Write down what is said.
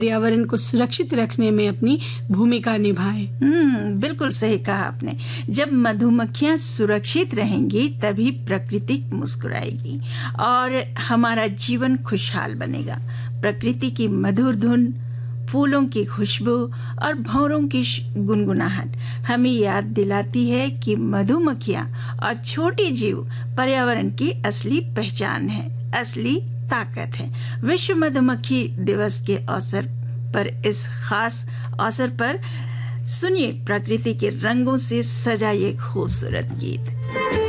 पर्यावरण को सुरक्षित रखने में अपनी भूमिका निभाएं। बिल्कुल सही कहा आपने। जब मधुमक्खियां सुरक्षित रहेंगी तभी प्रकृति मुस्कुराएगी और हमारा जीवन खुशहाल बनेगा। प्रकृति की मधुर धुन, फूलों की खुशबू और भंवरों की गुनगुनाहट हमें याद दिलाती है कि मधुमक्खियां और छोटे जीव पर्यावरण की असली पहचान है, असली ताकत है। विश्व मधुमक्खी दिवस के अवसर पर इस खास अवसर पर सुनिए प्रकृति के रंगों से सजा ये खूबसूरत गीत।